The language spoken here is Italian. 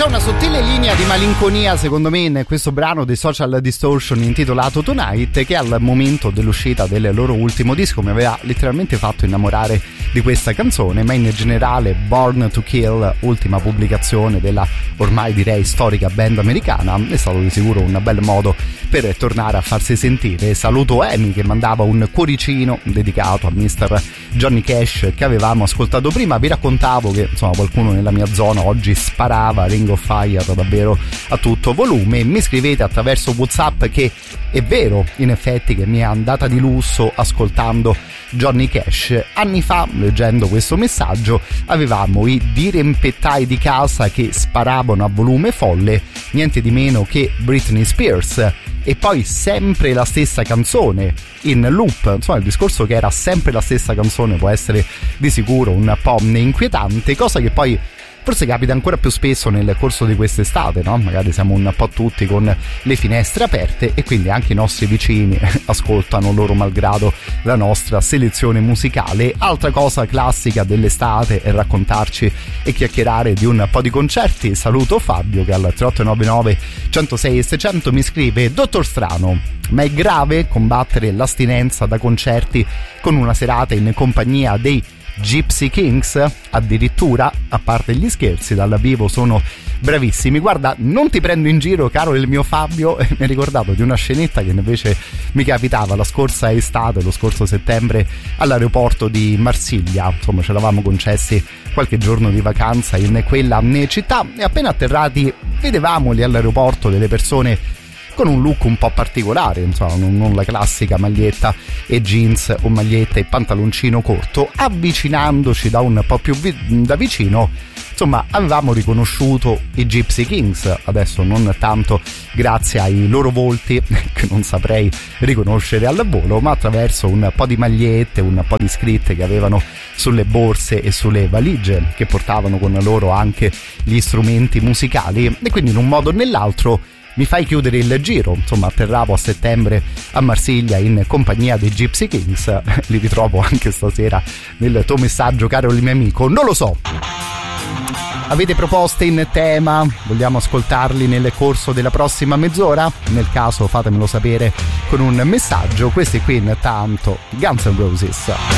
una sottile linea di malinconia secondo me in questo brano dei Social Distortion intitolato Tonight, che al momento dell'uscita del loro ultimo disco mi aveva letteralmente fatto innamorare di questa canzone, ma in generale Born to Kill, ultima pubblicazione della ormai direi storica band americana, è stato di sicuro un bel modo per tornare a farsi sentire. Saluto Amy che mandava un cuoricino dedicato a Mr. Johnny Cash che avevamo ascoltato prima. Vi raccontavo che insomma qualcuno nella mia zona oggi sparava Ring of Fire davvero a tutto volume. Mi scrivete attraverso WhatsApp che è vero in effetti che mi è andata di lusso ascoltando Johnny Cash. Anni fa, leggendo questo messaggio, avevamo i dirimpettai di casa che sparavano a volume folle, niente di meno che Britney Spears, e poi sempre la stessa canzone in loop. Insomma, il discorso che era sempre la stessa canzone può essere di sicuro un po' inquietante, cosa che poi forse capita ancora più spesso nel corso di quest'estate, no? Magari siamo un po' tutti con le finestre aperte e quindi anche i nostri vicini ascoltano loro malgrado la nostra selezione musicale. Altra cosa classica dell'estate è raccontarci e chiacchierare di un po' di concerti. Saluto Fabio che al 3899 106 e 600 mi scrive: Dottor Strano, ma è grave combattere l'astinenza da concerti con una serata in compagnia dei Gypsy Kings? Addirittura, a parte gli scherzi, dal vivo sono bravissimi. Guarda, non ti prendo in giro, caro il mio Fabio, mi hai ricordato di una scenetta che invece mi capitava la scorsa estate, lo scorso settembre, all'aeroporto di Marsiglia. Insomma, ce l'avamo concessi qualche giorno di vacanza in quella città e appena atterrati vedevamo lì all'aeroporto delle persone con un look un po' particolare, insomma non la classica maglietta e jeans o maglietta e pantaloncino corto. Avvicinandoci da un po' più da vicino, insomma, avevamo riconosciuto i Gypsy Kings, adesso non tanto grazie ai loro volti che non saprei riconoscere al volo, ma attraverso un po' di magliette, un po' di scritte che avevano sulle borse e sulle valigie, che portavano con loro anche gli strumenti musicali, e quindi in un modo o nell'altro mi fai chiudere il giro. Insomma, atterravo a settembre a Marsiglia in compagnia dei Gypsy Kings. Li ritrovo anche stasera nel tuo messaggio, caro il mio amico. Non lo so, avete proposte in tema? Vogliamo ascoltarli nel corso della prossima mezz'ora? Nel caso fatemelo sapere con un messaggio. Questi qui intanto Guns N' Roses.